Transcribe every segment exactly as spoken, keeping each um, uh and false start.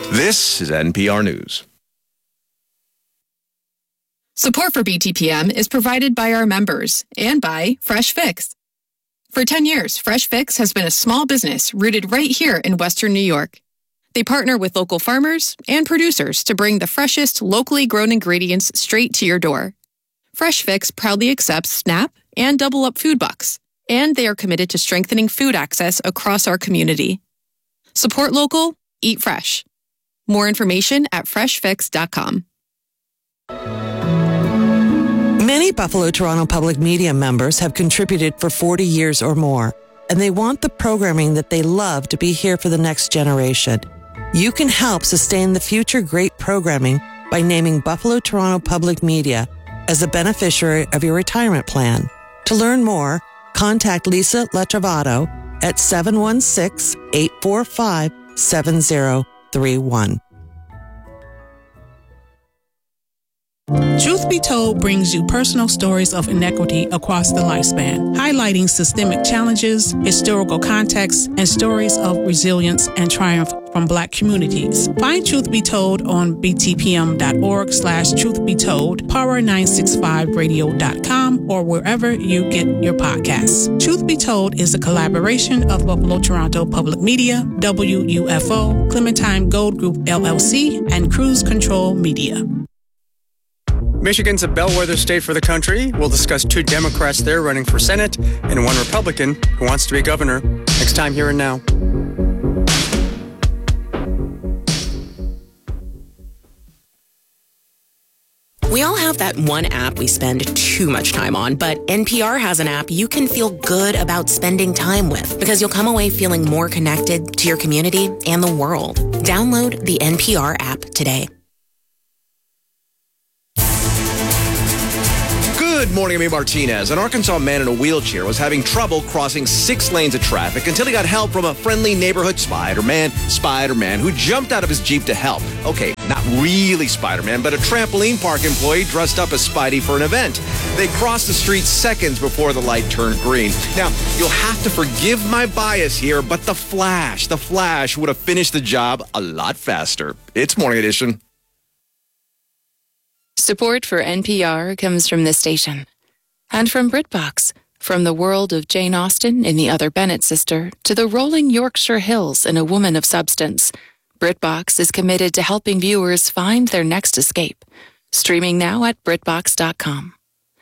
This is N P R News. Support for B T P M is provided by our members and by Fresh Fix. For ten years, Fresh Fix has been a small business rooted right here in Western New York. They partner with local farmers and producers to bring the freshest, locally grown ingredients straight to your door. Fresh Fix proudly accepts SNAP and Double Up food bucks, and they are committed to strengthening food access across our community. Support local, eat fresh. More information at fresh fix dot com. Many Buffalo Toronto Public Media members have contributed for forty years or more, and they want the programming that they love to be here for the next generation. You can help sustain the future great programming by naming Buffalo Toronto Public Media as a beneficiary of your retirement plan. To learn more, contact Lisa Latravato at seven one six, eight four five, seven zero three one. Truth Be Told brings you personal stories of inequity across the lifespan, highlighting systemic challenges, historical context, and stories of resilience and triumph from Black communities. Find Truth Be Told on b t p m dot org slash truth be told, power nine six five radio dot com, or wherever you get your podcasts. Truth Be Told is a collaboration of Buffalo Toronto Public Media, W U F O, Clementine Gold Group L L C, and Cruise Control Media. Michigan's a bellwether state for the country. We'll discuss two Democrats there running for Senate and one Republican who wants to be governor. Next time, Here and Now. We all have that one app we spend too much time on, but N P R has an app you can feel good about spending time with because you'll come away feeling more connected to your community and the world. Download the N P R app today. Good morning, I'm Abe Martinez. An Arkansas man in a wheelchair was having trouble crossing six lanes of traffic until he got help from a friendly neighborhood Spider-Man, Spider-Man, who jumped out of his Jeep to help. Okay, not really Spider-Man, but a trampoline park employee dressed up as Spidey for an event. They crossed the street seconds before the light turned green. Now, you'll have to forgive my bias here, but the Flash, the Flash would have finished the job a lot faster. It's Morning Edition. Support for N P R comes from this station. And from BritBox, from the world of Jane Austen in The Other Bennett Sister to the rolling Yorkshire Hills in A Woman of Substance, BritBox is committed to helping viewers find their next escape. Streaming now at britbox dot com.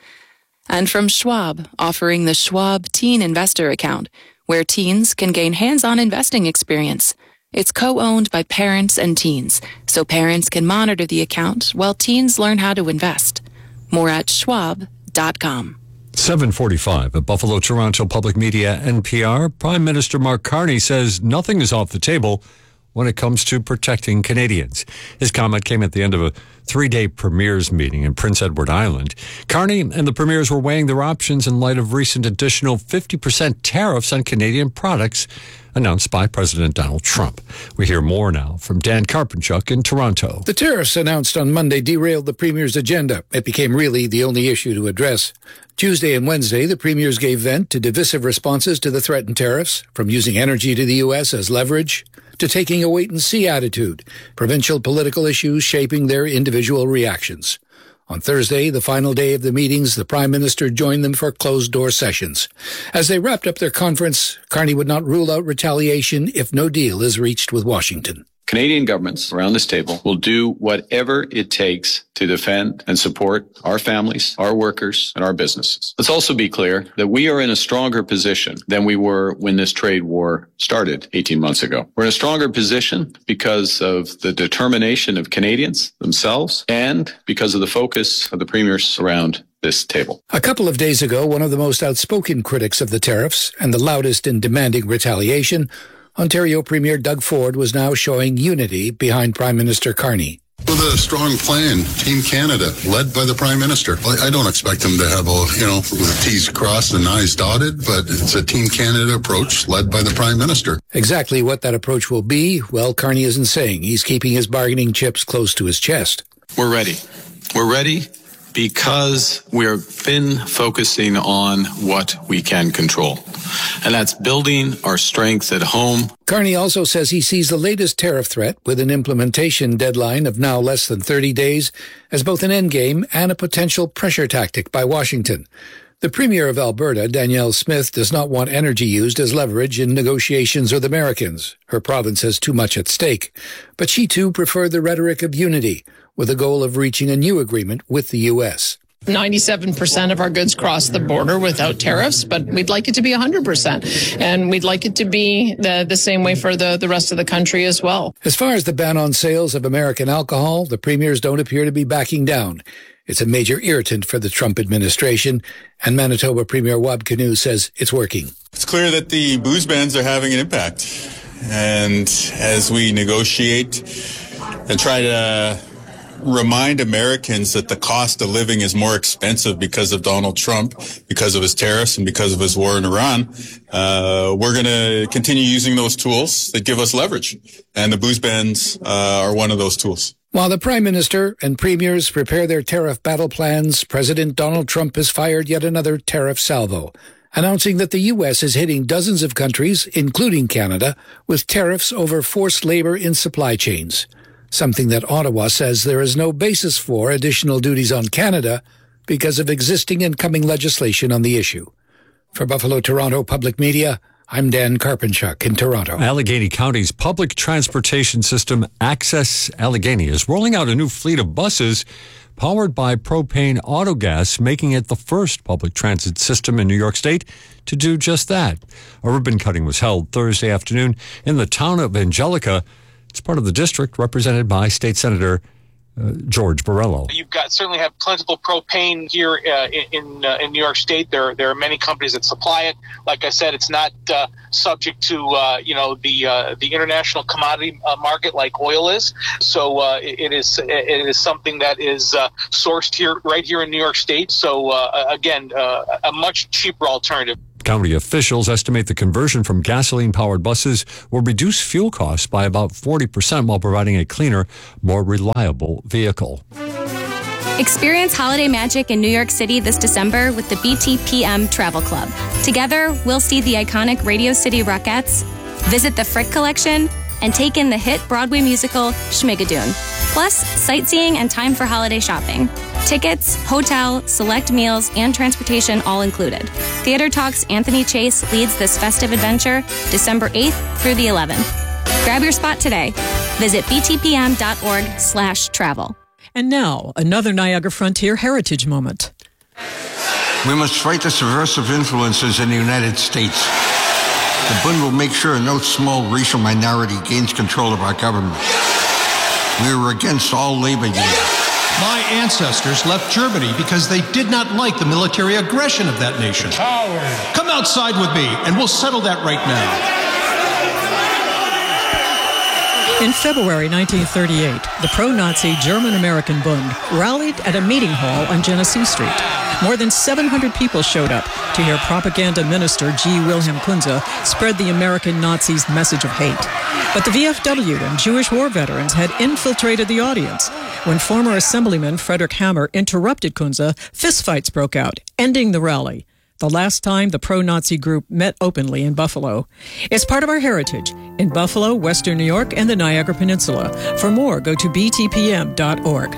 And from Schwab, offering the Schwab Teen Investor Account, where teens can gain hands-on investing experience. It's co-owned by parents and teens, so parents can monitor the account while teens learn how to invest. More at schwab dot com. seven forty-five at Buffalo Toronto Public Media N P R. Prime Minister Mark Carney says nothing is off the table when it comes to protecting Canadians. His comment came at the end of a three-day Premiers meeting in Prince Edward Island. Carney and the Premiers were weighing their options in light of recent additional fifty percent tariffs on Canadian products announced by President Donald Trump. We hear more now from Dan Karpenchuk in Toronto. The tariffs announced on Monday derailed the Premier's agenda. It became really the only issue to address. Tuesday and Wednesday, the Premiers gave vent to divisive responses to the threatened tariffs, from using energy to the U S as leverage to taking a wait-and-see attitude, provincial political issues shaping their individual reactions. On Thursday, the final day of the meetings, the Prime Minister joined them for closed-door sessions. As they wrapped up their conference, Carney would not rule out retaliation if no deal is reached with Washington. Canadian governments around this table will do whatever it takes to defend and support our families, our workers, and our businesses. Let's also be clear that we are in a stronger position than we were when this trade war started eighteen months ago. We're in a stronger position because of the determination of Canadians themselves and because of the focus of the premiers around this table. A couple of days ago, one of the most outspoken critics of the tariffs and the loudest in demanding retaliation, Ontario Premier Doug Ford, was now showing unity behind Prime Minister Carney. With a strong plan, Team Canada, led by the Prime Minister. I don't expect them to have all, you know, T's crossed and I's dotted, but it's a Team Canada approach led by the Prime Minister. Exactly what that approach will be, well, Carney isn't saying. He's keeping his bargaining chips close to his chest. We're ready. We're ready Because we've been focusing on what we can control, and that's building our strength at home. Carney also says he sees the latest tariff threat with an implementation deadline of now less than thirty days as both an endgame and a potential pressure tactic by Washington. The Premier of Alberta, Danielle Smith, does not want energy used as leverage in negotiations with Americans. Her province has too much at stake. But she too preferred the rhetoric of unity, with a goal of reaching a new agreement with the U S. ninety-seven percent of our goods cross the border without tariffs, but we'd like it to be one hundred percent. And we'd like it to be the, the same way for the, the rest of the country as well. As far as the ban on sales of American alcohol, the premiers don't appear to be backing down. It's a major irritant for the Trump administration, and Manitoba Premier Wab Kinew says it's working. It's clear that the booze bans are having an impact. And as we negotiate and try to remind Americans that the cost of living is more expensive because of Donald Trump, because of his tariffs, and because of his war in Iran, uh, we're going to continue using those tools that give us leverage. And the booze bans uh, are one of those tools. While the Prime Minister and premiers prepare their tariff battle plans, President Donald Trump has fired yet another tariff salvo, announcing that the U S is hitting dozens of countries, including Canada, with tariffs over forced labor in supply chains, something that Ottawa says there is no basis for additional duties on Canada because of existing and coming legislation on the issue. For Buffalo Toronto Public Media, I'm Dan Karpenchuk in Toronto. Allegheny County's public transportation system, Access Allegheny, is rolling out a new fleet of buses powered by propane autogas, making it the first public transit system in New York State to do just that. A ribbon cutting was held Thursday afternoon in the town of Angelica. It's part of the district represented by State Senator Uh, George Borrello. You've got certainly have plentiful propane here uh, in uh, in New York State. There there are many companies that supply it. Like I said, it's not uh, subject to uh, you know the uh, the international commodity uh, market like oil is. So uh, it, it is it is something that is uh, sourced here right here in New York State. So uh, again, uh, a much cheaper alternative. County officials estimate the conversion from gasoline-powered buses will reduce fuel costs by about forty percent while providing a cleaner, more reliable vehicle. Experience holiday magic in New York City this December with the B T P M Travel Club. Together, we'll see the iconic Radio City Rockettes, visit the Frick Collection, and take in the hit Broadway musical Schmigadoon. Plus, sightseeing and time for holiday shopping. Tickets, hotel, select meals, and transportation all included. Theater Talk's Anthony Chase leads this festive adventure December eighth through the eleventh. Grab your spot today. Visit btpm.org slash travel. And now, another Niagara Frontier Heritage Moment. We must fight the subversive influences in the United States. The Bund will make sure no small racial minority gains control of our government. We are against all labor unions. My ancestors left Germany because they did not like the military aggression of that nation. Coward. Come outside with me, and we'll settle that right now. In February nineteen thirty-eight, the pro-Nazi German-American Bund rallied at a meeting hall on Genesee Street. More than seven hundred people showed up to hear propaganda minister G. Wilhelm Kunze spread the American Nazis' message of hate. But the V F W and Jewish war veterans had infiltrated the audience. When former Assemblyman Frederick Hammer interrupted Kunze, fistfights broke out, ending the rally. The last time the pro-Nazi group met openly in Buffalo. It's part of our heritage in Buffalo, Western New York, and the Niagara Peninsula. For more, go to b t p m dot org.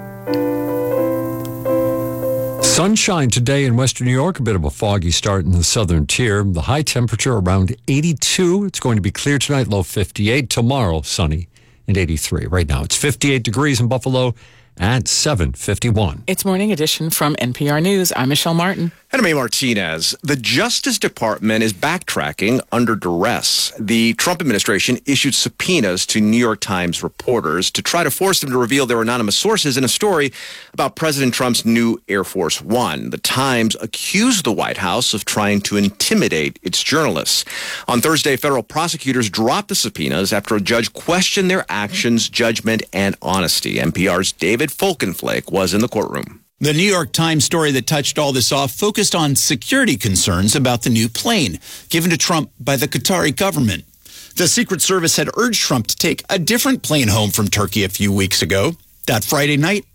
Sunshine today in Western New York, a bit of a foggy start in the southern tier. The high temperature around eighty-two. It's going to be clear tonight, low fifty-eight. Tomorrow, sunny and eighty-three. Right now, it's fifty-eight degrees in Buffalo at seven fifty-one. It's Morning Edition from N P R News. I'm Michelle Martin. And I'm A. Martinez. The Justice Department is backtracking under duress. The Trump administration issued subpoenas to New York Times reporters to try to force them to reveal their anonymous sources in a story about President Trump's new Air Force One. The Times accused the White House of trying to intimidate its journalists. On Thursday, federal prosecutors dropped the subpoenas after a judge questioned their actions, judgment, and honesty. N P R's David Folkenflake was in the courtroom. The New York Times story that touched all this off focused on security concerns about the new plane given to Trump by the Qatari government. The Secret Service had urged Trump to take a different plane home from Turkey a few weeks ago. That Friday night,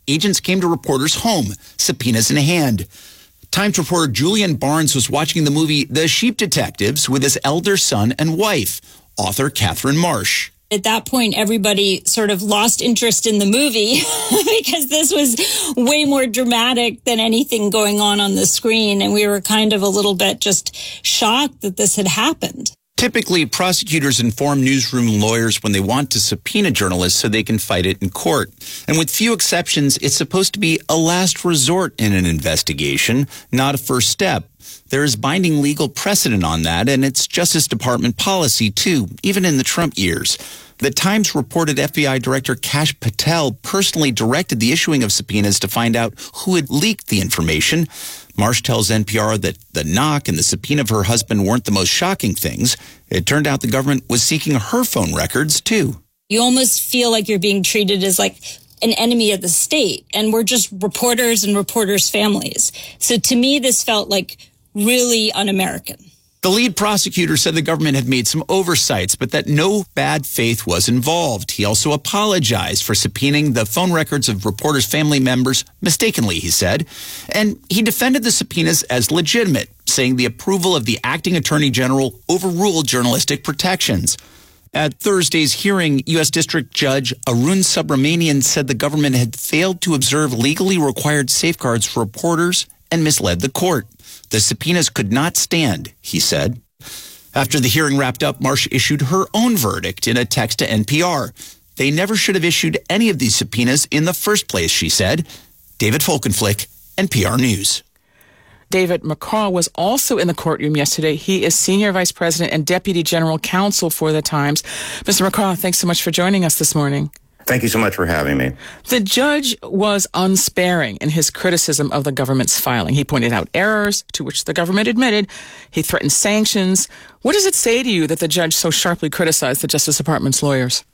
agents came to reporters' home, subpoenas in hand. Times reporter Julian Barnes was watching the movie The Sheep Detectives with his elder son and wife, author Catherine Marsh. At that point, everybody sort of lost interest in the movie because this was way more dramatic than anything going on on the screen. And we were kind of a little bit just shocked that this had happened. Typically, prosecutors inform newsroom lawyers when they want to subpoena journalists so they can fight it in court. And with few exceptions, it's supposed to be a last resort in an investigation, not a first step. There is binding legal precedent on that, and it's Justice Department policy, too, even in the Trump years. The Times reported F B I Director Kash Patel personally directed the issuing of subpoenas to find out who had leaked the information. Marsh tells N P R that the knock and the subpoena of her husband weren't the most shocking things. It turned out the government was seeking her phone records, too. You almost feel like you're being treated as like an enemy of the state, and we're just reporters and reporters' families. So to me, this felt like really un-American. The lead prosecutor said the government had made some oversights, but that no bad faith was involved. He also apologized for subpoenaing the phone records of reporters' family members mistakenly, he said. And he defended the subpoenas as legitimate, saying the approval of the acting attorney general overruled journalistic protections. At Thursday's hearing, U S District Judge Arun Subramanian said the government had failed to observe legally required safeguards for reporters and misled the court. The subpoenas could not stand, he said. After the hearing wrapped up, Marsh issued her own verdict in a text to N P R. They never should have issued any of these subpoenas in the first place, she said. David Folkenflik, N P R News. David McCaw was also in the courtroom yesterday. He is Senior Vice President and Deputy General Counsel for the Times. Mister McCaw, thanks so much for joining us this morning. Thank you so much for having me. The judge was unsparing in his criticism of the government's filing. He pointed out errors to which the government admitted. He threatened sanctions. What does it say to you that the judge so sharply criticized the Justice Department's lawyers?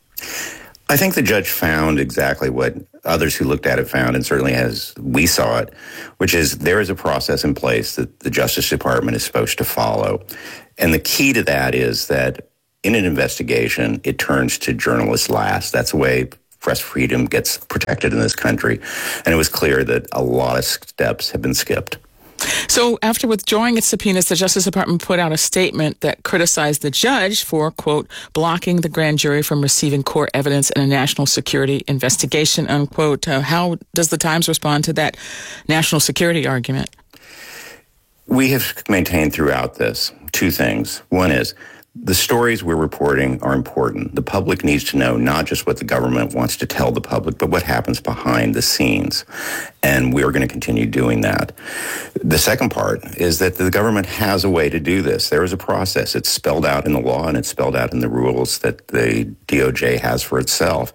I think the judge found exactly what others who looked at it found, and certainly as we saw it, which is there is a process in place that the Justice Department is supposed to follow. And the key to that is that in an investigation, it turns to journalists last. That's the way press freedom gets protected in this country. And it was clear that a lot of steps have been skipped. So after withdrawing its subpoenas, the Justice Department put out a statement that criticized the judge for, quote, blocking the grand jury from receiving core evidence in a national security investigation, unquote. Uh, how does the Times respond to that national security argument? We have maintained throughout this two things. One is the stories we're reporting are important. The public needs to know not just what the government wants to tell the public, but what happens behind the scenes. And we're going to continue doing that. The second part is that the government has a way to do this. There is a process. It's spelled out in the law and it's spelled out in the rules that the D O J has for itself.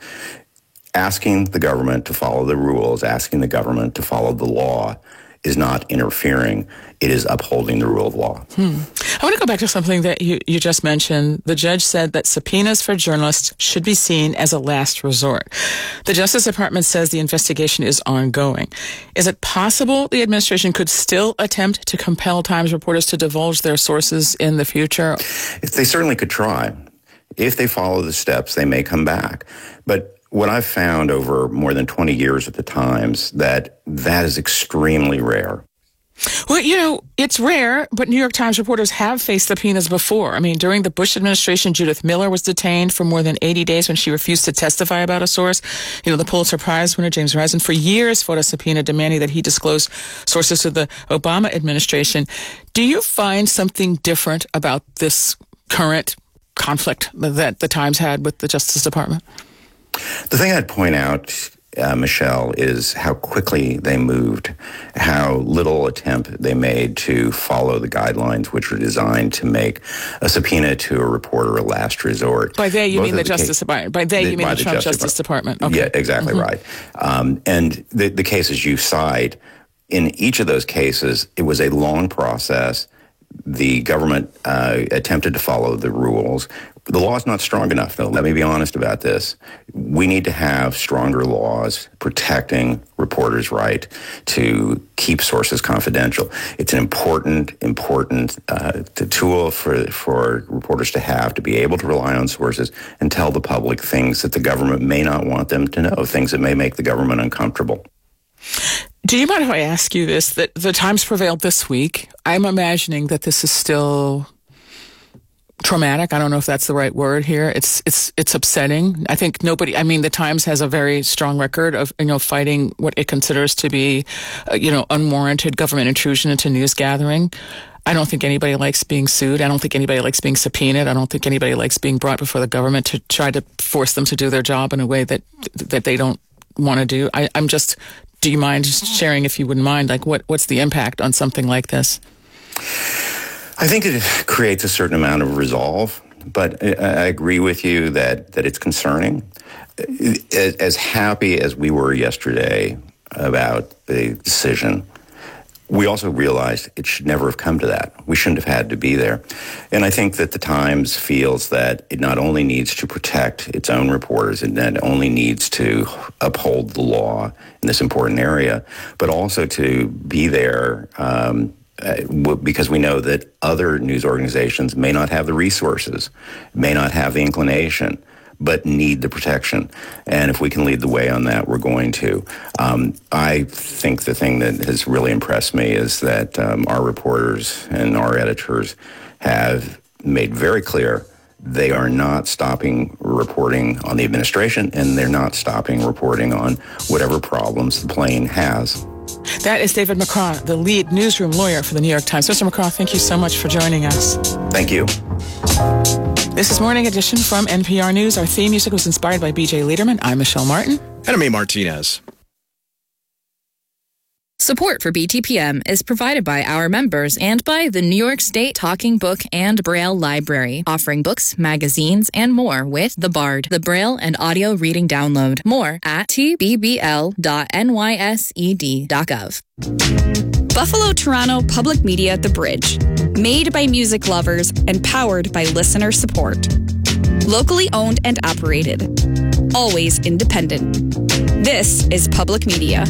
Asking the government to follow the rules, asking the government to follow the law is not interfering. It is upholding the rule of law. Hmm. I want to go back to something that you, you just mentioned. The judge said that subpoenas for journalists should be seen as a last resort. The Justice Department says the investigation is ongoing. Is it possible the administration could still attempt to compel Times reporters to divulge their sources in the future? They certainly could try. If they follow the steps, they may come back. But what I've found over more than twenty years at the Times, that that is extremely rare. Well, you know, it's rare, but New York Times reporters have faced subpoenas before. I mean, during the Bush administration, Judith Miller was detained for more than eighty days when she refused to testify about a source. You know, the Pulitzer Prize winner, James Risen, for years fought a subpoena demanding that he disclose sources to the Obama administration. Do you find something different about this current conflict that the Times had with the Justice Department? The thing I'd point out, uh, Michelle, is how quickly they moved, how little attempt they made to follow the guidelines which were designed to make a subpoena to a reporter a last resort. By they, you Both mean the, the Justice Department. By they, the, you mean the, the Trump Justice, Justice Department. Department. Okay. Yeah, exactly mm-hmm. right. Um, and the, the cases you cite, in each of those cases, it was a long process. The government uh, attempted to follow the rules. The law is not strong enough, though. Let me be honest about this. We need to have stronger laws protecting reporters' right to keep sources confidential. It's an important, important uh, tool for, for reporters to have, to be able to rely on sources and tell the public things that the government may not want them to know, things that may make the government uncomfortable. Do you mind if I ask you this? That the Times prevailed this week. I'm imagining that this is still traumatic. I don't know if that's the right word here. It's it's it's upsetting. I think nobody. I mean, the Times has a very strong record of you know fighting what it considers to be, uh, you know, unwarranted government intrusion into news gathering. I don't think anybody likes being sued. I don't think anybody likes being subpoenaed. I don't think anybody likes being brought before the government to try to force them to do their job in a way that that they don't want to do. I, I'm just. Do you mind just sharing, if you wouldn't mind, like what, what's the impact on something like this? I think it creates a certain amount of resolve, but I agree with you that, that it's concerning. As happy as we were yesterday about the decision, we also realized it should never have come to that. We shouldn't have had to be there. And I think that the Times feels that it not only needs to protect its own reporters, and that it only needs to uphold the law in this important area, but also to be there um, because we know that other news organizations may not have the resources, may not have the inclination, but need the protection. And if we can lead the way on that, we're going to. Um, I think the thing that has really impressed me is that um, our reporters and our editors have made very clear they are not stopping reporting on the administration, and they're not stopping reporting on whatever problems the plane has. That is David McCraw, the lead newsroom lawyer for the New York Times. Mister McCraw, thank you so much for joining us. Thank you. This is Morning Edition from N P R News. Our theme music was inspired by B J Liederman. I'm Michelle Martin. And I'm A. Martinez. Support for B T P M is provided by our members and by the New York State Talking Book and Braille Library, offering books, magazines, and more with The Bard, the Braille and audio reading download. More at t b b l dot n y s e d dot gov. Buffalo Toronto Public Media at the Bridge. Made by music lovers and powered by listener support. Locally owned and operated. Always independent. This is Public Media.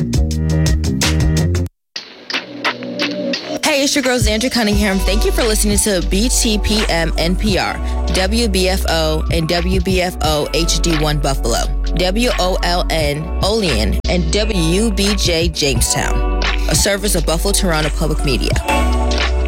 Hey, it's your girl Xandra Cunningham. Thank you for listening to B T P M N P R, W B F O, and W B F O H D one Buffalo, W O L N Olean, and W B J Jamestown, a service of Buffalo Toronto Public Media.